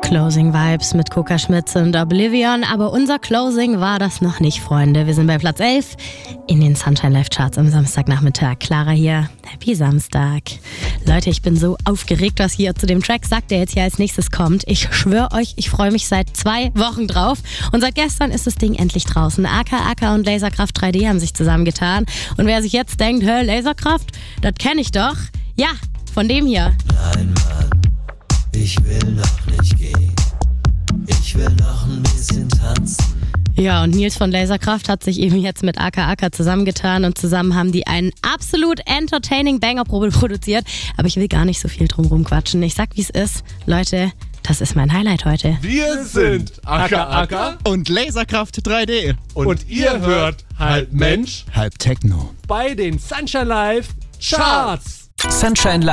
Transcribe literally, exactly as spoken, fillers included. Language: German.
Closing Vibes mit Coca Schmitze und Oblivion, aber unser Closing war das noch nicht, Freunde. Wir sind bei Platz elf in den Sunshine Live Charts am Samstagnachmittag. Clara hier, Happy Samstag. Leute, ich bin so aufgeregt, was hier zu dem Track sagt, der jetzt hier als nächstes kommt. Ich schwöre euch, ich freue mich seit zwei Wochen drauf und seit gestern ist das Ding endlich draußen. A K A K und Laserkraft drei D haben sich zusammengetan und wer sich jetzt denkt, hä, Laserkraft, das kenne ich doch. Ja, von dem hier. Nein, Mann, ich will noch nicht gehen. Ich will noch ein bisschen tanzen. Ja, und Nils von Laserkraft hat sich eben jetzt mit A K A K zusammengetan und zusammen haben die einen absolut entertaining Banger produziert. Aber ich will gar nicht so viel drum rumquatschen. Ich sag, wie es ist. Leute, das ist mein Highlight heute. Wir sind A K A K und Laserkraft drei D. und, und ihr hört halb Mensch Halb Techno. bei den Sunshine Live Charts. Sunshine